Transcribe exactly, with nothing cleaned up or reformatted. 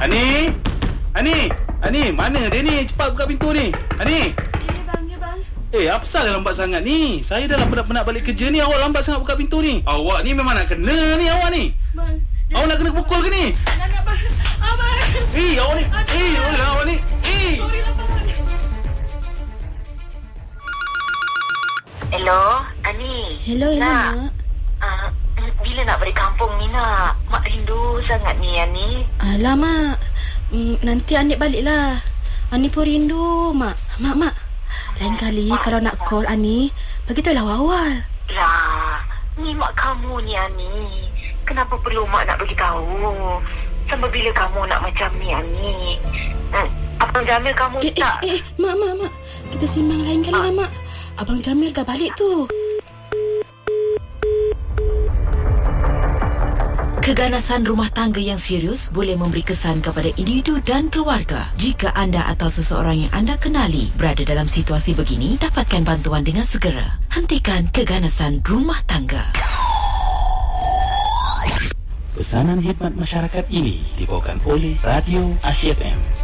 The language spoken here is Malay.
Ani? Ani? Ani, mana dia ni? Cepat buka pintu ni. Ani? Eh, bang, ya bang. Eh, apa salah lambat sangat ni? Saya dah penat-penat balik kerja ni. Awak lambat sangat buka pintu ni. Awak ni memang nak kena ni, awak ni. Bang. Awak nak kena pukul ke ni? Nak, nak, bang. Abang. Eh, awak ni. Eh, awak, awak ni. Eh. Sorry lah, bang. Hello, Ani. Hello, hello, nak. Mak. Uh, bila nak balik kampung ni, nak? Mak rindu sangat ni, Ani. Alah, Mak. Mm, nanti Anik balik lah. Ani pun rindu, Mak. Mak, Mak. Lain kali mak, kalau nak call Ani, beritahulah awal-awal. Lah, ni mak kamu ni, Ani. Kenapa perlu mak nak beritahu? Sampai bila kamu nak macam ni, Ani? Hmm, Abang Jamil kamu Eh, tak? eh, eh, Mak, Mak, Mak. Kita simbang lain kali lah, Mak. Abang Jamil dah balik tu. Keganasan rumah tangga yang serius boleh memberi kesan kepada individu dan keluarga. Jika anda atau seseorang yang anda kenali berada dalam situasi begini, dapatkan bantuan dengan segera. Hentikan keganasan rumah tangga. Pesanan khidmat masyarakat ini dibawakan oleh Radio Asia F M.